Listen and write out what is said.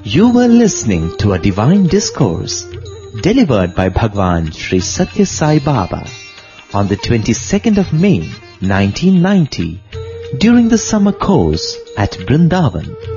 You were listening to a divine discourse delivered by Bhagwan Sri Satya Sai Baba on the 22nd of May 1990 during the summer course at Brindavan.